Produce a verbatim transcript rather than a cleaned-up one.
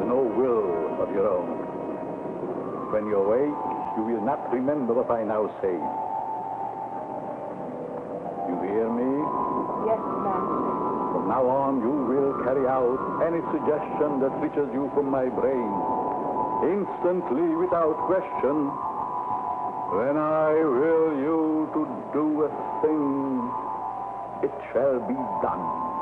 no will of your own. When you wake, you will not remember what I now say. You hear me? Yes, Master. From now on, you will carry out any suggestion that reaches you from my brain. Instantly, without question. When I will you to do a thing, it shall be done.